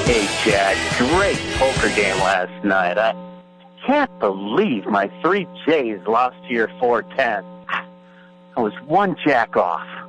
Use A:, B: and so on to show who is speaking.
A: Hey, Jack, great poker game last night. I can't believe my 3 J's lost to your 4-10. I was 1 jack off.